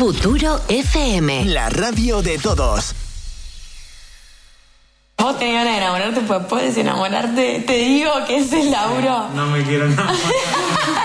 Futuro FM. La radio de todos. Vos tenés ganas de enamorarte, pues puedes enamorarte. Te digo que ese es Lauro. No me quiero enamorar.